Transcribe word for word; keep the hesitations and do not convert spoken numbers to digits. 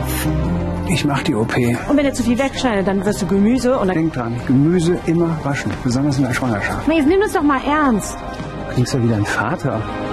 Ich mach die O P. Und wenn er zu viel wegschneidet, dann wirst du Gemüse und dann... Denk dran, Gemüse immer waschen, besonders in der Schwangerschaft. Jetzt nimm das doch mal ernst. Du klingst ja wieder ein Vater.